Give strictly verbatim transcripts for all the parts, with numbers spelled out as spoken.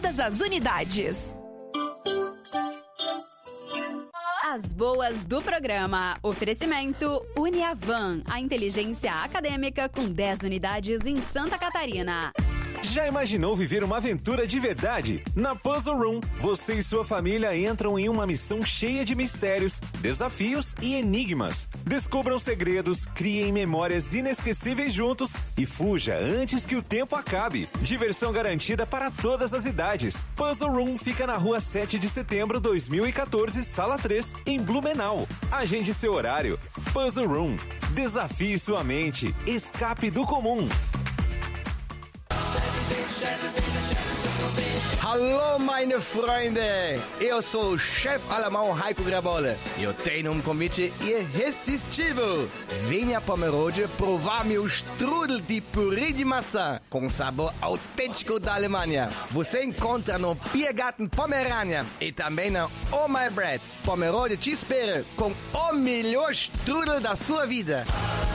todas as unidades. As boas do programa. Oferecimento Uniavan, a inteligência acadêmica com dez unidades em Santa Catarina. Já imaginou viver uma aventura de verdade? Na Puzzle Room, você e sua família entram em uma missão cheia de mistérios, desafios e enigmas. Descubram segredos, criem memórias inesquecíveis juntos e fuja antes que o tempo acabe. Diversão garantida para todas as idades. Puzzle Room fica na rua sete de setembro, dois mil e quatorze, sala três, em Blumenau. Agende seu horário. Puzzle Room. Desafie sua mente. Escape do comum. Hallo meine Freunde, eu sou o chefe alemão Heiko Grabolle e eu tenho um convite irresistível. Venha para Pomerode provar meu strudel de purê de maçã com sabor autêntico da Alemanha. Você encontra no Biergarten Pomerania e também na Oh My Bread. Pomerode te espera com o melhor strudel da sua vida.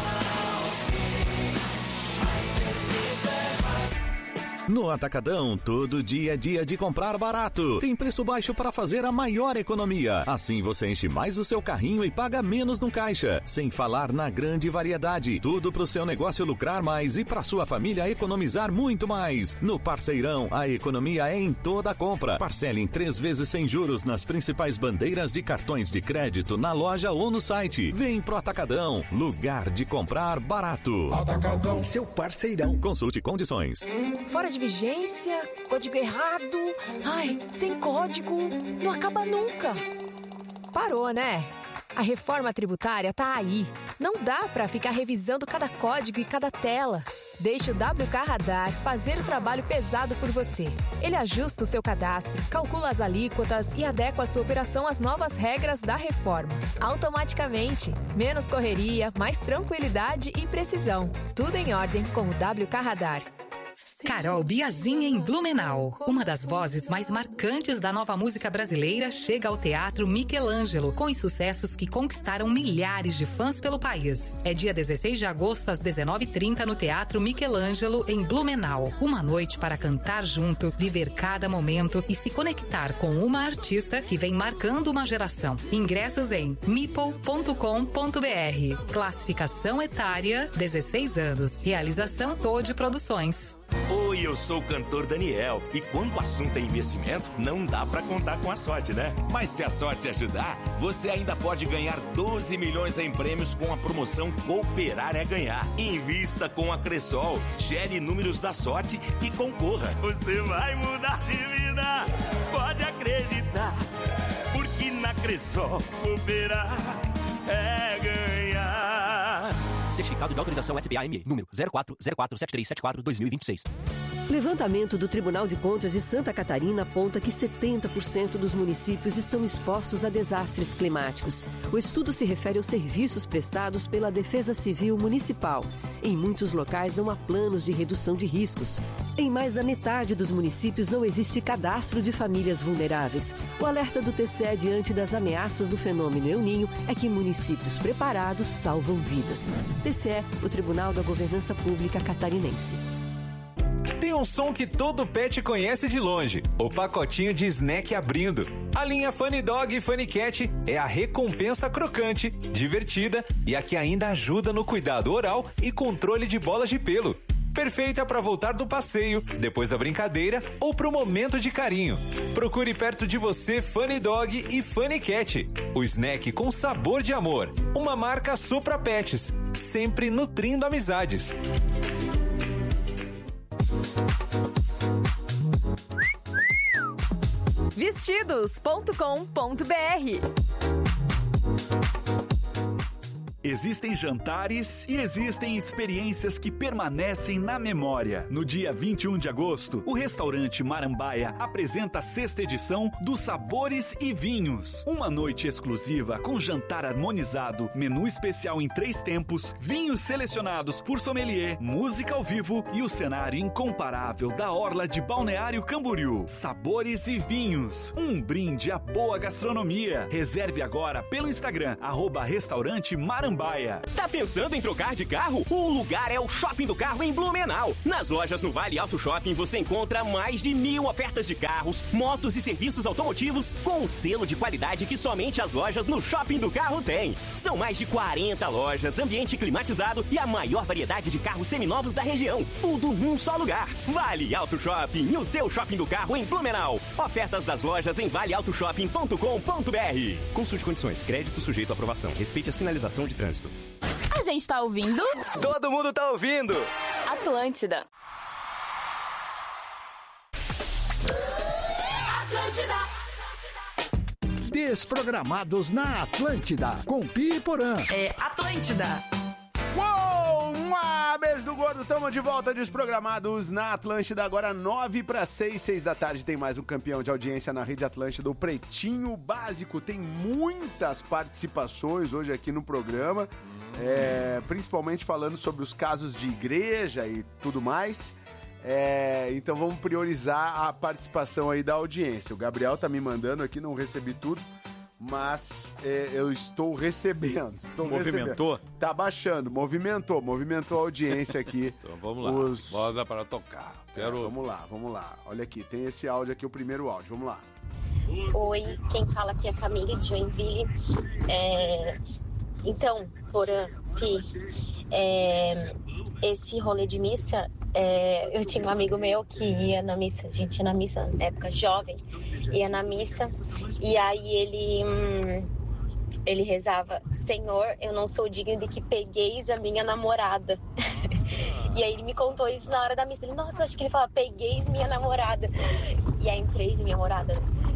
No Atacadão, todo dia é dia de comprar barato. Tem preço baixo para fazer a maior economia. Assim você enche mais o seu carrinho e paga menos no caixa. Sem falar na grande variedade. Tudo para o seu negócio lucrar mais e para sua família economizar muito mais. No Parceirão, a economia é em toda a compra. Parcele em três vezes sem juros nas principais bandeiras de cartões de crédito na loja ou no site. Vem pro Atacadão, lugar de comprar barato. Atacadão, seu parceirão. Consulte condições. Fora de vigência, código errado. Ai, sem código, não acaba nunca. Parou, né? A reforma tributária tá aí. Não dá pra ficar revisando cada código e cada tela. Deixe o W K Radar fazer o trabalho pesado por você. Ele ajusta o seu cadastro, calcula as alíquotas e adequa a sua operação às novas regras da reforma. Automaticamente. Menos correria, mais tranquilidade e precisão. Tudo em ordem com o W K Radar. Carol Biazin em Blumenau. Uma das vozes mais marcantes da nova música brasileira chega ao Teatro Michelangelo com os sucessos que conquistaram milhares de fãs pelo país. É dia dezesseis de agosto às dezenove e trinta no Teatro Michelangelo em Blumenau. Uma noite para cantar junto, viver cada momento e se conectar com uma artista que vem marcando uma geração. Ingressos em meeple ponto com ponto br. Classificação etária dezesseis anos. Realização Todd Produções. Oi, eu sou o cantor Daniel e quando o assunto é investimento, não dá pra contar com a sorte, né? Mas se a sorte ajudar, você ainda pode ganhar doze milhões em prêmios com a promoção Cooperar é Ganhar. Invista com a Cressol, gere números da sorte e concorra. Você vai mudar de vida, pode acreditar, porque na Cressol Cooperar é ganhar. Certificado de autorização S B A M E, número zero quatro zero quatro sete três sete quatro barra dois mil e vinte e seis. Levantamento do Tribunal de Contas de Santa Catarina aponta que setenta por cento dos municípios estão expostos a desastres climáticos. O estudo se refere aos serviços prestados pela Defesa Civil Municipal. Em muitos locais não há planos de redução de riscos. Em mais da metade dos municípios não existe cadastro de famílias vulneráveis. O alerta do T C E diante das ameaças do fenômeno El Niño é que municípios preparados salvam vidas. T C E, o Tribunal da Governança Pública Catarinense. Tem um som que todo pet conhece de longe, o pacotinho de snack abrindo. A linha Funny Dog e Funny Cat é a recompensa crocante, divertida e a que ainda ajuda no cuidado oral e controle de bolas de pelo. Perfeita para voltar do passeio, depois da brincadeira ou pro momento de carinho. Procure perto de você Funny Dog e Funny Cat, o snack com sabor de amor. Uma marca Supra Pets, sempre nutrindo amizades. vestidos ponto com ponto br. Existem jantares e existem experiências que permanecem na memória. No dia vinte e um de agosto, o restaurante Marambaia apresenta a sexta edição dos Sabores e Vinhos. Uma noite exclusiva com jantar harmonizado, menu especial em três tempos, vinhos selecionados por sommelier, música ao vivo e o cenário incomparável da orla de Balneário Camboriú. Sabores e Vinhos, um brinde à boa gastronomia. Reserve agora pelo Instagram, arroba restaurante Marambaia. Marambaia. Tá pensando em trocar de carro? O lugar é o Shopping do Carro em Blumenau. Nas lojas no Vale Auto Shopping você encontra mais de mil ofertas de carros, motos e serviços automotivos com um selo de qualidade que somente as lojas no Shopping do Carro têm. São mais de quarenta lojas, ambiente climatizado e a maior variedade de carros seminovos da região. Tudo num só lugar. Vale Auto Shopping, o seu Shopping do Carro em Blumenau. Ofertas das lojas em vale auto shopping ponto com ponto b r. Consulte condições. Crédito sujeito à aprovação. Respeite a sinalização de trânsito. A gente tá ouvindo? Todo mundo tá ouvindo. Atlântida. Atlântida. Desprogramados na Atlântida, com Pi e Porã. É Atlântida. Uou! Um beijo do gordo, tamo de volta, Desprogramados na Atlântida, agora nove para seis, seis da tarde, tem mais um campeão de audiência na Rede Atlântida, o Pretinho Básico, tem muitas participações hoje aqui no programa, é, principalmente falando sobre os casos de igreja e tudo mais, é, então vamos priorizar a participação aí da audiência. O Gabriel tá me mandando aqui, não recebi tudo, mas é, eu estou recebendo. Estou Movimentou? Recebendo. Tá baixando, movimentou, movimentou a audiência aqui. Então vamos lá, Os... bota para tocar. Quero... É, vamos lá, vamos lá. Olha aqui, tem esse áudio aqui, o primeiro áudio, vamos lá. Oi, quem fala aqui é a Camille de Joinville. É... Então, Porã, Pi, é... esse rolê de missa, é... eu tinha um amigo meu que ia na missa, a gente ia na missa na época jovem, ia na missa, e aí ele, hum, ele rezava: Senhor, eu não sou digno de que pegueis a minha namorada. E aí ele me contou isso na hora da missa. Ele, nossa, eu acho que ele fala: pegueis minha namorada. E aí entrei de minha namorada.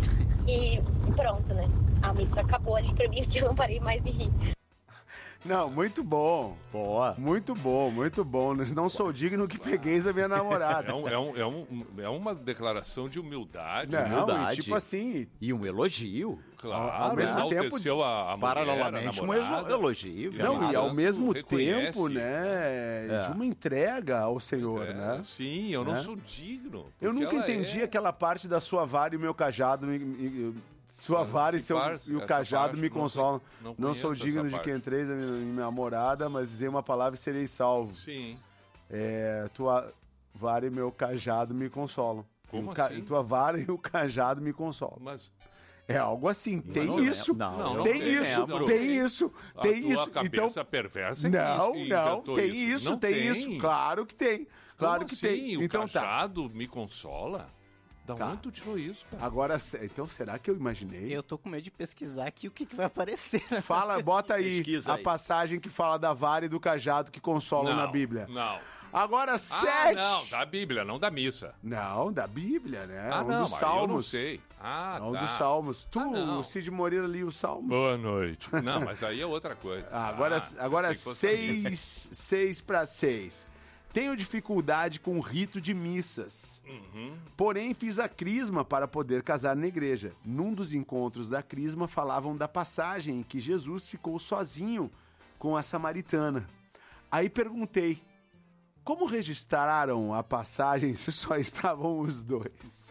E pronto, né? A missa acabou ali pra mim, porque eu não parei mais de rir. Não, muito bom. Boa. Muito bom, muito bom. Não sou digno que pegueis a minha namorada. É, um, é, um, é, um, é uma declaração de humildade. Não, humildade. E tipo assim... E um elogio. Claro, ao, ao mesmo tempo... A, a paralelamente, um elogio. Não, e ao mesmo tempo, né, é. de uma entrega ao Senhor, entrega. né? Sim, eu não né? sou digno. Eu nunca entendi é... aquela parte da sua vara e o meu cajado... Me, me, Sua vara e, seu, parte, e o cajado me consolam. Não, não sou digno de que entreis a minha, minha morada, mas dizer uma palavra e serei salvo. Sim. É, tua vara e meu cajado me consolam. Como ca, assim? Tua vara e o cajado me consolam. Mas... É algo assim, tem não isso, não, não, não tem, tem isso, lembro. tem isso, a tem tua isso. Cabeça então, perversa não, que não, tem isso, isso não tem, tem isso, claro que tem, claro Como que assim? tem. O então cajado tá. me consola? Da Tá. onde tu tirou isso, cara? Agora, então será que eu imaginei? Eu tô com medo de pesquisar aqui o que, que vai aparecer. Fala, bota aí Pesquisa a aí. passagem que fala da vara e do cajado que consolam Não, na Bíblia. Não. Agora, Ah, sete... não, da Bíblia, não da missa. Não, da Bíblia, né? Ah, um não, dos mas Salmos. eu não sei. Ah, é um tá. dos Salmos. Tu, Ah, não. o Cid Moreira, ali os Salmos. Boa noite. Não, mas aí é outra coisa. Ah, agora Ah, agora pensei que fosse da seis, missa. seis para seis. Tenho dificuldade com o rito de missas. Uhum. Porém, fiz a crisma para poder casar na igreja. Num dos encontros da crisma, falavam da passagem em que Jesus ficou sozinho com a samaritana. Aí perguntei, como registraram a passagem se só estavam os dois?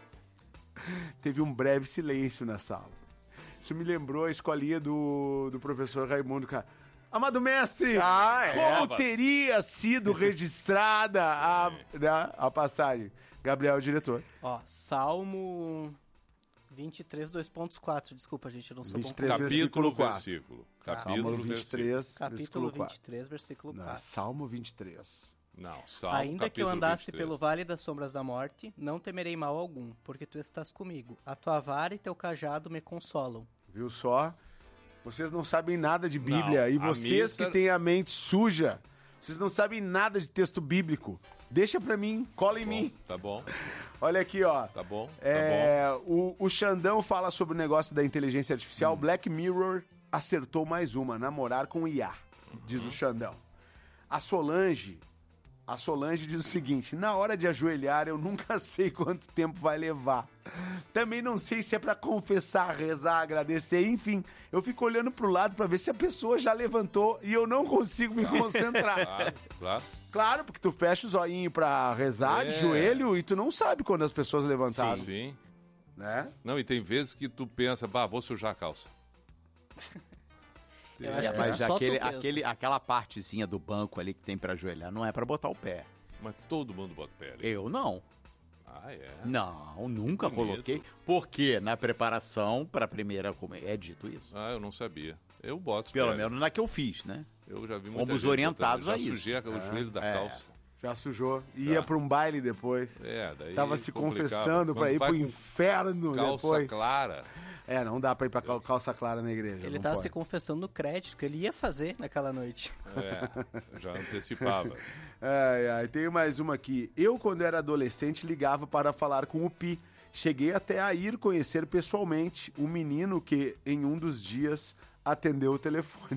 Teve um breve silêncio na sala. Isso me lembrou a escolinha do, do professor Raimundo, cara. Amado mestre, Ah, é, como mas- teria sido registrada a, né, a passagem? Gabriel, diretor. Ó, Salmo vinte e três, dois ponto quatro. Desculpa, gente, eu não sou vinte e bom. três, Capítulo, versículo quatro. versículo. Salmo Capítulo, vinte e três, versículo. Capítulo versículo vinte quatro. e três, versículo Não, quatro. Salmo vinte e três. Não, Salmo, Ainda que eu capítulo andasse vinte e três. pelo vale das sombras da morte, não temerei mal algum, porque tu estás comigo. A tua vara e teu cajado me consolam. Viu só? Vocês não sabem nada de Bíblia. Não, e a vocês missa- que têm a mente suja, vocês não sabem nada de texto bíblico. Deixa pra mim, cola em mim. Tá bom, Olha aqui, ó. tá bom, tá É, o, o Xandão fala sobre o negócio da inteligência Hum. artificial. Black Mirror acertou mais uma, namorar com I A, diz Uhum. o Xandão. A Solange, a Solange diz o seguinte, na hora de ajoelhar eu nunca sei quanto tempo vai levar. Também não sei se é pra confessar, rezar, agradecer, enfim. Eu fico olhando pro lado pra ver se a pessoa já levantou e eu não consigo me concentrar. Claro, claro. Claro, porque tu fecha o zoinho pra rezar É. de joelho e tu não sabe quando as pessoas levantaram. Sim, sim. Né? Não, e tem vezes que tu pensa, bah, vou sujar a calça. Eu acho É, que mas só aquele, tu mesmo. aquele, aquela partezinha do banco ali que tem pra ajoelhar não é pra botar o pé. Mas todo mundo bota o pé ali. Eu não. Ah, é? Não, nunca Que bonito. coloquei. Porque na preparação pra primeira comunhão é dito isso. Ah, eu não sabia. Eu boto os Pelo pés. menos na que eu fiz, né? Eu já vi muita Fomos gente orientados botando. a Já isso. sujei o É, joelho da é. calça. Já sujou. Ia Tá. pra um baile depois. É, daí Tava se complicava. confessando pra Quando ir vai pro com inferno calça depois. clara. É, não dá pra ir pra cal- calça clara na igreja. Ele não tava pode. se confessando no crédito que ele ia fazer naquela noite. É, já antecipava. Ai, ai, tem mais uma aqui. Eu, quando era adolescente, ligava para falar com o Pi. Cheguei até a ir conhecer pessoalmente o menino que, em um dos dias, atendeu o telefone.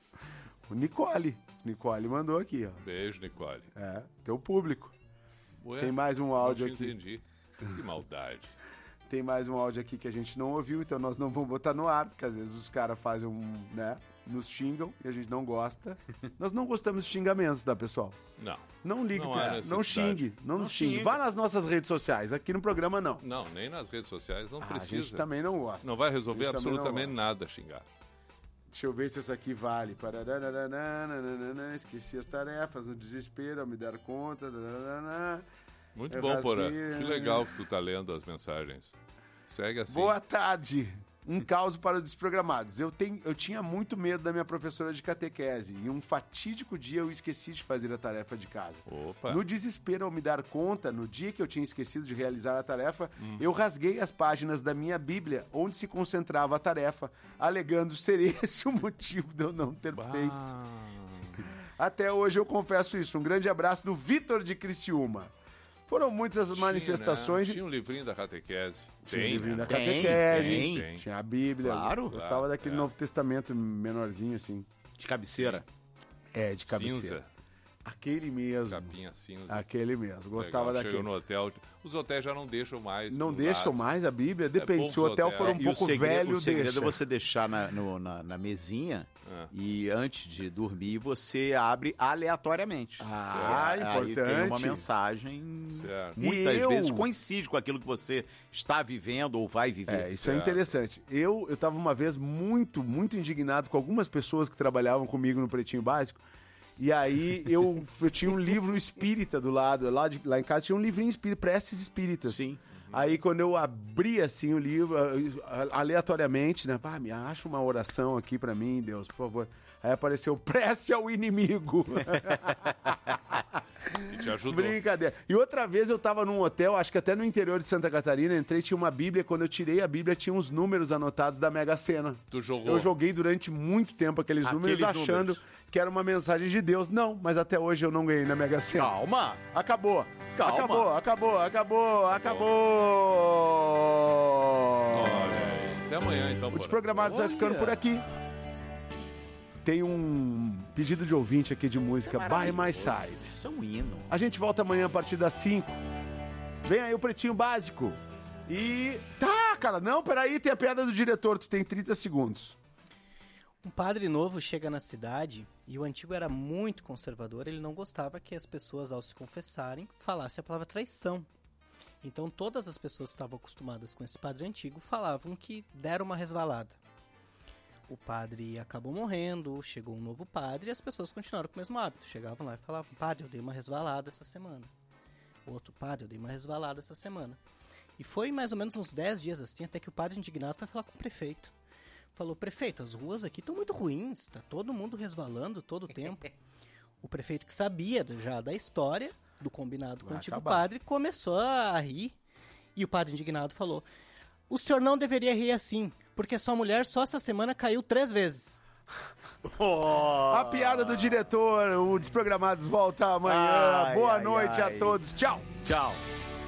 O Nicole. Nicole mandou aqui, ó. Beijo, Nicole. É, teu público. Ué, Tem mais um áudio não te aqui. entendi. Que maldade. Tem mais um áudio aqui que a gente não ouviu, então nós não vamos botar no ar, porque às vezes os caras fazem um, né, nos xingam e a gente não gosta. Nós não gostamos de xingamentos, tá, pessoal? Não. Não ligue, Não pra- há não necessidade. xingue, não, Não nos xingue. xinga. Vá nas nossas redes sociais, aqui no programa não. Não, nem nas redes sociais não Ah, precisa. a gente também não gosta. Não vai resolver A gente também não absolutamente gosta. nada xingar. Deixa eu ver se essa aqui vale. Pararararararararara, esqueci as tarefas, no desespero, ao me dar conta. Dararara. Muito Eu bom, Porã. rasguei, Que legal que tu tá lendo as mensagens. Segue assim. Boa tarde. Um caos para os desprogramados. Eu, tenho, eu tinha muito medo da minha professora de catequese e um fatídico dia eu esqueci de fazer a tarefa de casa. Opa. No desespero ao me dar conta, no dia que eu tinha esquecido de realizar a tarefa, Hum. eu rasguei as páginas da minha Bíblia onde se concentrava a tarefa, alegando ser esse o motivo de eu não ter feito. Até hoje eu confesso isso. Um grande abraço do Vitor de Criciúma. Foram muitas as manifestações. Tinha, né? Tinha um livrinho da catequese. Tinha Tem, o livrinho né? da catequese, Tem, tem. tinha a Bíblia. Claro. Gostava Claro, daquele é. Novo Testamento menorzinho, assim. De cabeceira. É, de cabeceira. Cinza. Aquele mesmo. Capinha cinza. Aquele mesmo. Gostava Legal. daquele. Chegou no hotel. Os hotéis já não deixam mais. Não no deixam lado. mais a Bíblia? É Depende. bom Se o hotel os for um hotéis. E o pouco segredo, velho, o segredo deixa. é você deixar na, no- na, na mesinha É. e antes de dormir você abre aleatoriamente. Ah, É, aí tem uma importante. mensagem Certo. muitas E eu- vezes coincide com aquilo que você está vivendo ou vai viver. É, isso é Certo. interessante. Eu, eu tava uma vez muito, muito indignado com algumas pessoas que trabalhavam comigo no Pretinho Básico. E aí eu, eu tinha um livro espírita do lado. Lá, de- lá em casa tinha um livrinho espírita, preces espíritas. Sim. Aí quando eu abri assim o livro, a- a- aleatoriamente, né? Pá, me acha uma oração aqui pra mim, Deus, por favor. Aí apareceu prece ao inimigo. E te ajudou. Brincadeira. E outra vez eu tava num hotel, acho que até no interior de Santa Catarina, entrei, tinha uma Bíblia, quando eu tirei a Bíblia tinha uns números anotados da Mega Sena. Tu jogou. Eu joguei durante muito tempo aqueles, Aqueles números achando números. que era uma mensagem de Deus. Não, mas até hoje eu não ganhei na Mega Sena. Calma. Acabou. Calma. Acabou, acabou, acabou, acabou. Olha aí. Até amanhã, então, O Porã. Desprogramados vai ficando por aqui. Tem um pedido de ouvinte aqui de música, By My Side. Isso é um hino. A gente volta amanhã a partir das cinco. Vem aí o Pretinho Básico. E... Tá, cara, não, peraí, tem a piada do diretor, tu tem trinta segundos. Um padre novo chega na cidade e o antigo era muito conservador. Ele não gostava que as pessoas, ao se confessarem, falassem a palavra traição. Então todas as pessoas que estavam acostumadas com esse padre antigo falavam que deram uma resvalada. O padre acabou morrendo, chegou um novo padre e as pessoas continuaram com o mesmo hábito. Chegavam lá e falavam, padre, eu dei uma resvalada essa semana. Outro, padre, eu dei uma resvalada essa semana. E foi mais ou menos uns dez dias assim, até que o padre indignado foi falar com o prefeito. Falou, prefeito, as ruas aqui estão muito ruins, tá todo mundo resvalando todo o tempo. O prefeito, que sabia já da história, do combinado com Vai o antigo acabar. padre, começou a rir. E o padre indignado falou, o senhor não deveria rir assim, porque sua mulher só essa semana caiu três vezes. A piada do diretor, o Desprogramados volta amanhã. Ai, Boa ai, noite ai. a todos. Tchau. Tchau.